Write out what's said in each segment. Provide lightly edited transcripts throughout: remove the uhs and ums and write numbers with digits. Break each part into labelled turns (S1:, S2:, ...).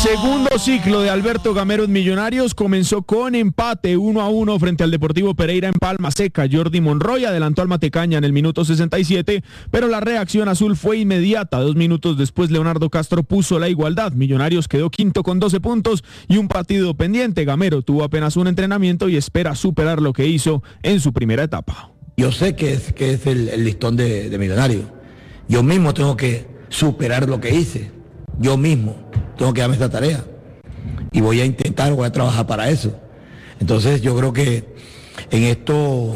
S1: segundo ciclo de Alberto Gamero en Millonarios comenzó con empate 1-1 frente al Deportivo Pereira en Palma Seca. Jordi Monroy adelantó al Matecaña en el minuto 67, pero la reacción azul fue inmediata. 2 minutos después, Leonardo Castro puso la igualdad. Millonarios quedó quinto con 12 puntos y un partido pendiente. Gamero tuvo apenas un entrenamiento y espera superar lo que hizo en su primera etapa.
S2: Yo sé que es el listón de Millonarios. Yo mismo tengo que superar lo que hice. Yo mismo tengo que darme esta tarea. Y voy a trabajar para eso. Entonces yo creo que en esto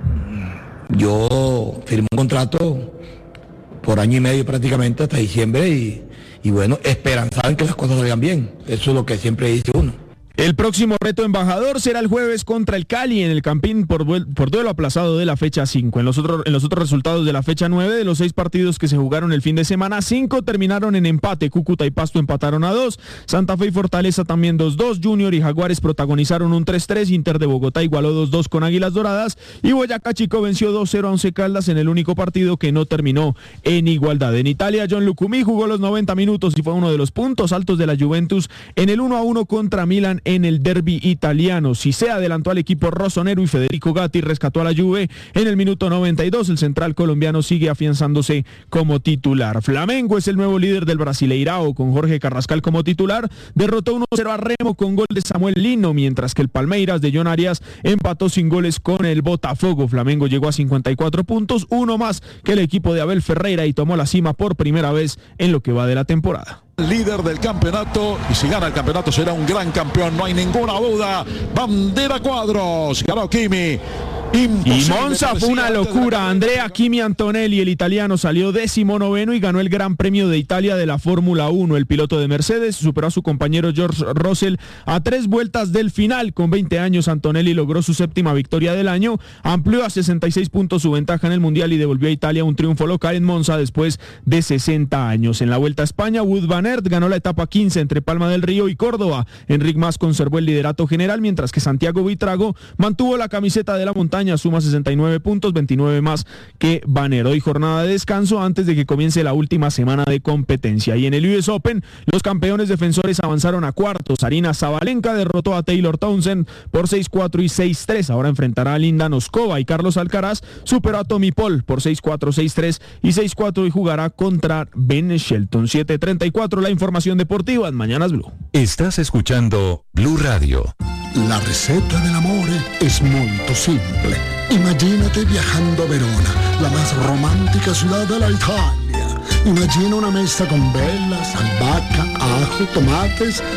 S2: yo firmé un contrato por año y medio prácticamente hasta diciembre y bueno, esperanzado en que las cosas salgan bien. Eso es lo que siempre dice uno.
S1: El próximo reto embajador será el jueves contra el Cali en el Campín por duelo aplazado de la fecha 5. En los otros resultados de la fecha 9, de los 6 partidos que se jugaron el fin de semana, 5 terminaron en empate. Cúcuta y Pasto empataron a 2, Santa Fe y Fortaleza también 2-2, Junior y Jaguares protagonizaron un 3-3, Inter de Bogotá igualó 2-2 con Águilas Doradas y Boyacá Chico venció 2-0 a Once Caldas en el único partido que no terminó en igualdad. En Italia, John Lucumí jugó los 90 minutos y fue uno de los puntos altos de la Juventus en el 1-1 contra Milan en el derbi italiano. Cissé adelantó al equipo rosonero y Federico Gatti rescató a la Juve en el minuto 92. El central colombiano sigue afianzándose como titular. Flamengo es el nuevo líder del Brasileirao con Jorge Carrascal como titular. Derrotó 1-0 a Remo con gol de Samuel Lino, mientras que el Palmeiras de John Arias empató sin goles con el Botafogo. Flamengo llegó a 54 puntos, uno más que el equipo de Abel Ferreira y tomó la cima por primera vez en lo que va de la temporada.
S3: Líder del campeonato, y si gana el campeonato será un gran campeón, no hay ninguna duda. Bandera Cuadros, ganó Kimi.
S1: Y Monza fue una locura. Andrea Kimi Antonelli, el italiano, salió 19º y ganó el Gran Premio de Italia de la Fórmula 1. El piloto de Mercedes superó a su compañero George Russell a 3 vueltas del final. Con 20 años, Antonelli logró su 7ª victoria del año, amplió a 66 puntos su ventaja en el Mundial y devolvió a Italia un triunfo local en Monza después de 60 años. En la Vuelta a España, Wout van Aert ganó la etapa 15 entre Palma del Río y Córdoba. Enric Mas conservó el liderato general, mientras que Santiago Buitrago mantuvo la camiseta de la montaña, suma 69 puntos, 29 más que Van Aert. Hoy jornada de descanso antes de que comience la última semana de competencia. Y en el US Open, los campeones defensores avanzaron a cuartos. Arina Sabalenka derrotó a Taylor Townsend por 6-4 y 6-3. Ahora enfrentará a Linda Noskova, y Carlos Alcaraz superó a Tommy Paul por 6-4, 6-3 y 6-4 y jugará contra Ben Shelton. 7:34 la información deportiva en Mañanas Blue.
S4: Estás escuchando Blue Radio.
S5: La receta del amore es molto simple. Imagínate viajando a Verona, la más romántica ciudad de la Italia. Imagina una mesa con velas, albahaca, ajo, tomates